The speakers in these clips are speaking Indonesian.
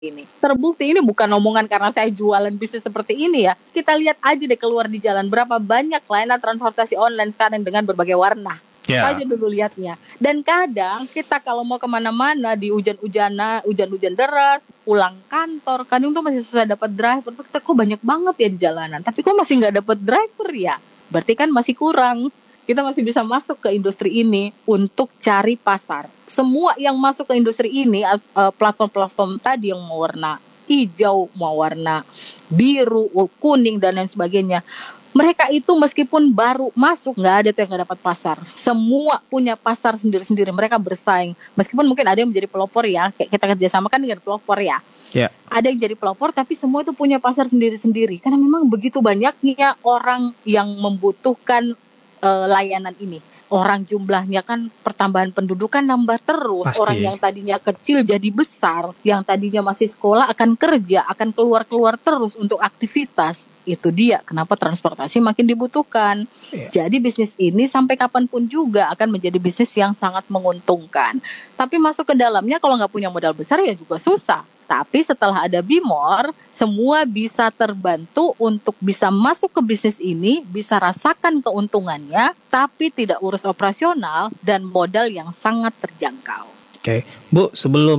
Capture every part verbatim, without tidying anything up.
ini. Terbukti ini bukan omongan karena saya jualan bisnis seperti ini ya. Kita lihat aja deh keluar di jalan berapa banyak layanan transportasi online sekarang dengan berbagai warna. Yeah. Aja dulu lihatnya. Dan kadang kita kalau mau kemana-mana di hujan-hujanan, hujan-hujan deras, pulang kantor, kadang tuh masih susah dapat driver. Kita kok banyak banget ya di jalanan. Tapi kok masih nggak dapat driver ya? Berarti kan masih kurang. Kita masih bisa masuk ke industri ini untuk cari pasar. Semua yang masuk ke industri ini, platform-platform tadi yang mau warna hijau, mau warna biru, kuning, dan lain sebagainya. Mereka itu meskipun baru masuk, nggak ada tuh yang nggak dapat pasar. Semua punya pasar sendiri-sendiri. Mereka bersaing. Meskipun mungkin ada yang menjadi pelopor ya, kayak kita kerjasama kan dengan pelopor ya. Yeah. Ada yang jadi pelopor, tapi semua itu punya pasar sendiri-sendiri. Karena memang begitu banyaknya orang yang membutuhkan uh, layanan ini. Orang jumlahnya kan pertambahan penduduk kan nambah terus. Pasti. Orang yang tadinya kecil jadi besar, yang tadinya masih sekolah akan kerja, akan keluar-keluar terus untuk aktivitas. Itu dia kenapa transportasi makin dibutuhkan. Yeah. Jadi bisnis ini sampai kapanpun juga akan menjadi bisnis yang sangat menguntungkan. Tapi masuk ke dalamnya kalau nggak punya modal besar ya juga susah. Tapi setelah ada Bimor, semua bisa terbantu untuk bisa masuk ke bisnis ini, bisa rasakan keuntungannya, tapi tidak urus operasional dan modal yang sangat terjangkau. Oke, Bu, sebelum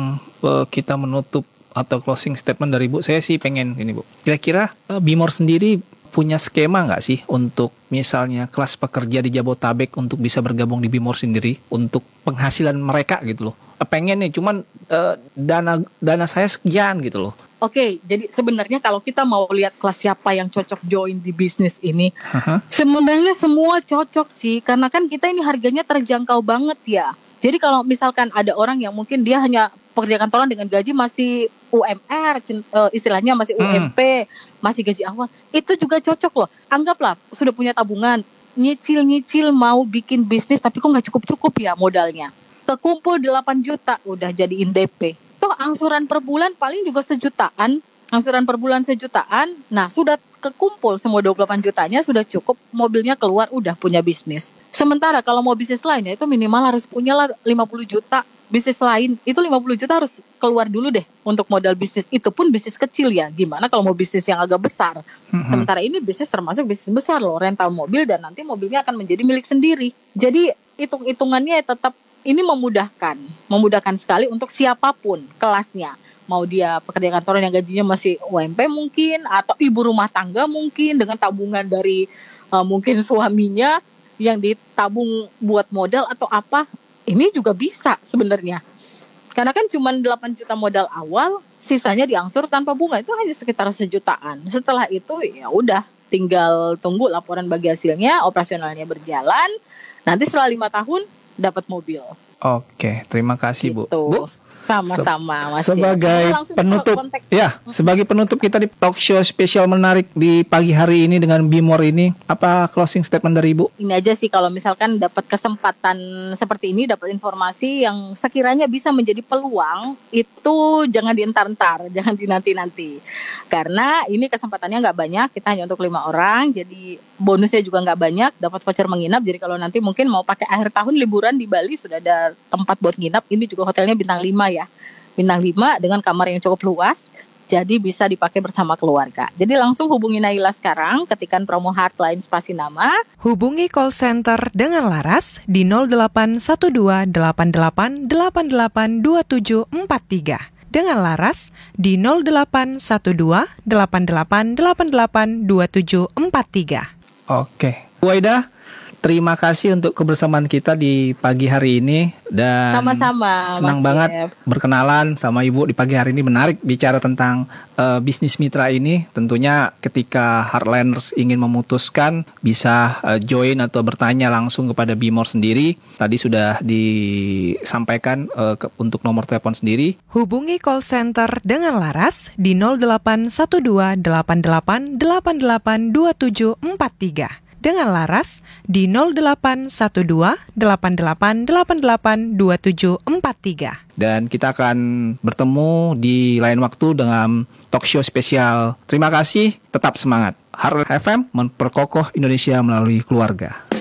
uh, kita menutup atau closing statement dari Bu, saya sih pengen ini Bu. Kira-kira uh, Bimor sendiri punya skema nggak sih untuk misalnya kelas pekerja di Jabotabek untuk bisa bergabung di Bimor sendiri untuk penghasilan mereka gitu loh? Pengen nih, cuman uh, dana dana saya sekian gitu loh. Oke, jadi sebenarnya kalau kita mau lihat kelas siapa yang cocok join di bisnis ini, uh-huh. sebenarnya semua cocok sih, karena kan kita ini harganya terjangkau banget ya. Jadi kalau misalkan ada orang yang mungkin dia hanya pekerja kantoran dengan gaji masih U M R, istilahnya masih U M P, hmm. masih gaji awal, itu juga cocok loh. Anggaplah sudah punya tabungan, nyicil-nyicil mau bikin bisnis tapi kok nggak cukup-cukup ya modalnya. Kekumpul delapan juta, udah jadiin D P. Toh angsuran per bulan paling juga sejutaan, angsuran per bulan sejutaan, nah sudah kekumpul semua dua puluh delapan jutanya sudah cukup, mobilnya keluar, udah punya bisnis. Sementara kalau mau bisnis lain ya itu minimal harus punya lah lima puluh juta. Bisnis lain itu lima puluh juta harus keluar dulu deh untuk modal bisnis. Itu pun bisnis kecil ya. Gimana kalau mau bisnis yang agak besar? Mm-hmm. Sementara ini bisnis termasuk bisnis besar loh, rental mobil dan nanti mobilnya akan menjadi milik sendiri. Jadi hitung-hitungannya tetap ini memudahkan. Memudahkan sekali untuk siapapun kelasnya. Mau dia pekerja kantoran yang gajinya masih U M P mungkin, atau ibu rumah tangga mungkin dengan tabungan dari uh, mungkin suaminya yang ditabung buat modal atau apa. Ini juga bisa sebenarnya. Karena kan cuma delapan juta modal awal, sisanya diangsur tanpa bunga, itu hanya sekitar sejutaan. Setelah itu ya udah tinggal tunggu laporan bagi hasilnya, operasionalnya berjalan. Nanti setelah lima tahun dapat mobil. Oke, terima kasih gitu. Bu. Bu. Sama-sama Mas. Sebagai penutup ya, sebagai penutup kita di talk show spesial menarik di pagi hari ini dengan Bimor ini, apa closing statement dari Ibu? Ini aja sih, kalau misalkan dapat kesempatan seperti ini, dapat informasi yang sekiranya bisa menjadi peluang, itu jangan dientar-entar, jangan dinanti-nanti. Karena ini kesempatannya nggak banyak, kita hanya untuk lima orang, jadi bonusnya juga nggak banyak, dapat voucher menginap. Jadi kalau nanti mungkin mau pakai akhir tahun liburan di Bali, sudah ada tempat buat nginap. Ini juga hotelnya bintang lima ya, bintang lima dengan kamar yang cukup luas, jadi bisa dipakai bersama keluarga. Jadi langsung hubungi Naila sekarang, ketikan promo Heartline spasi nama. Hubungi call center dengan Laras di nol delapan satu dua delapan delapan delapan delapan dua tujuh empat tiga. Dengan Laras di nol delapan satu dua delapan delapan delapan delapan dua tujuh empat tiga. Oke, Bu Aida, terima kasih untuk kebersamaan kita di pagi hari ini, dan sama-sama, senang Mas banget Chef. berkenalan sama Ibu di pagi hari ini. Menarik bicara tentang uh, bisnis mitra ini. Tentunya ketika Heartliners ingin memutuskan bisa uh, join atau bertanya langsung kepada Bimor sendiri. Tadi sudah disampaikan uh, ke, untuk nomor telepon sendiri. Hubungi call center dengan Laras di nol delapan satu dua delapan delapan delapan delapan dua tujuh empat tiga. Dengan Laras di nol delapan satu dua delapan delapan delapan delapan dua tujuh empat tiga. Dan kita akan bertemu di lain waktu dengan talk show spesial. Terima kasih, tetap semangat. Heartline F M memperkokoh Indonesia melalui keluarga.